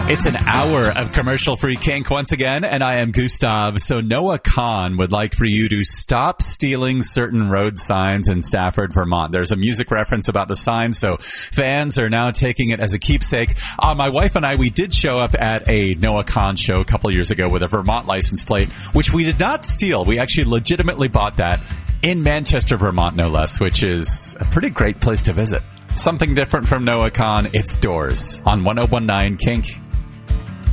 It's an hour of commercial-free kink once again, and I am Gustav. So Noah Kahn would like for you to stop stealing certain road signs in Stafford, Vermont. There's a music reference about the sign, so fans are now taking it as a keepsake. My wife and I, we did show up at a Noah Kahn show a couple years ago with a Vermont license plate, which we did not steal. We actually legitimately bought that in Manchester, Vermont, no less, which is a pretty great place to visit. Something different from Noah Kahn, it's Doors on 101.9 Kink.